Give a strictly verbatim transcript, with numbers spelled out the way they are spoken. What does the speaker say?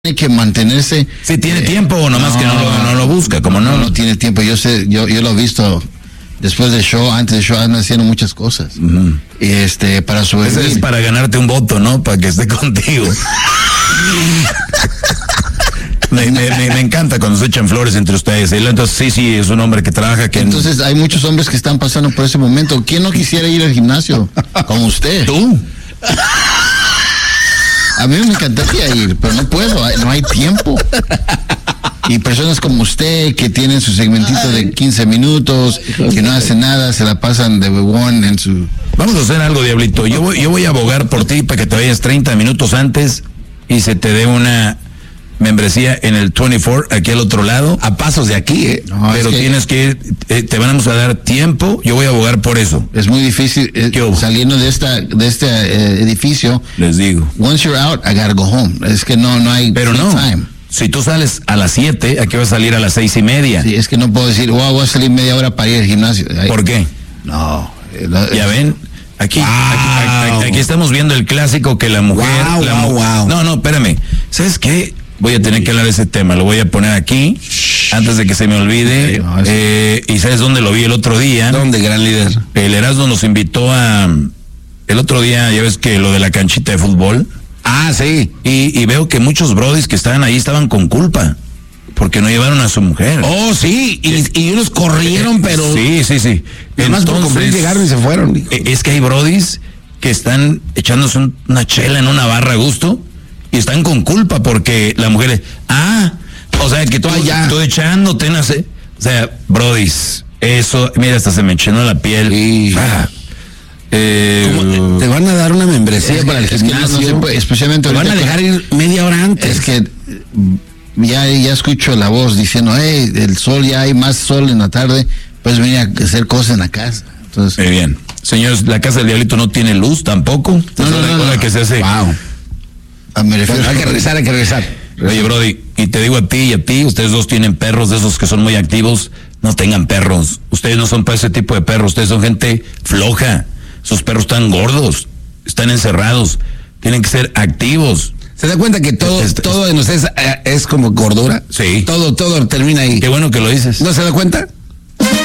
tiene que mantenerse. Si tiene eh, tiempo o nomás no, que no lo, no lo busca, como no. No, no tiene tiempo. Yo sé, yo, yo lo he visto después del show, antes del show, anda haciendo muchas cosas. Uh-huh. Y este, para sobrevivir. Eso es para ganarte un voto, ¿no? Para que esté contigo. me, me, me, me encanta cuando se echan flores entre ustedes. Entonces, sí, sí, es un hombre que trabaja. Que Entonces, hay muchos hombres que están pasando por ese momento. ¿Quién no quisiera ir al gimnasio? Como usted. ¿Tú? A mí me encantaría ir, pero no puedo, no hay tiempo. Y personas como usted que tienen su segmentito de quince minutos, que no hacen nada, se la pasan de bebón en su... Vamos a hacer algo, Diablito. Yo voy, yo voy a abogar por ti para que te vayas treinta minutos antes y se te dé una membresía en el veinticuatro, aquí al otro lado, a pasos de aquí, ¿eh? No, pero es que tienes que ir, eh, te vamos a dar tiempo, yo voy a abogar por eso. Es muy difícil eh, saliendo de esta de este eh, edificio. Les digo. Once you're out, I gotta go home. Es que no, no hay pero no. Time. Si tú sales a las siete, aquí vas a salir a las seis y media. Sí, es que no puedo decir, wow, voy a salir media hora para ir al gimnasio. Ahí. ¿Por qué? No. Eh, lo, ya ven, aquí, wow. aquí, aquí, aquí estamos viendo el clásico que la mujer... Wow, la, wow, wow. No, no, espérame. ¿Sabes qué? Voy a tener que hablar de ese tema, lo voy a poner aquí, antes de que se me olvide. Sí, no, eh, ¿Y sabes dónde lo vi el otro día? ¿Dónde, gran líder? El Erasmo nos invitó a... El otro día, ya ves que lo de la canchita de fútbol. Ah, sí. Y, y veo que muchos brodis que estaban ahí estaban con culpa, porque no llevaron a su mujer. Oh, sí, y, y unos corrieron, eh, pero... Sí, sí, sí. Además, por cumplir llegaron y se fueron. Hijo. Es que hay brodis que están echándose un, una chela en una barra a gusto, y están con culpa porque la mujer es, ah, o sea, que tú allá, tú echándote, no sé. O sea, brodis, eso, mira, hasta se me enchinó la piel. Sí. Ah, eh, te, te van a dar una membresía es, para el gimnasio, no, no puede, especialmente te van a dejar ir media hora antes. Es que ya, ya escucho la voz diciendo, hey, el sol, ya hay más sol en la tarde, puedes venir a hacer cosas en la casa. Entonces, muy bien. Señores, la casa del Diablito no tiene luz tampoco. No, no, no, no, no. Que se hace. Wow. Ah, me refiero, hay que regresar, hay que regresar. Oye, Brody, y te digo a ti y a ti, ustedes dos tienen perros de esos que son muy activos, no tengan perros. Ustedes no son para ese tipo de perros, ustedes son gente floja. Sus perros están gordos, están encerrados, tienen que ser activos. ¿Se da cuenta que todo, este, todo en ustedes es como gordura? Sí. Todo, todo termina ahí. Qué bueno que lo dices. ¿No se da cuenta?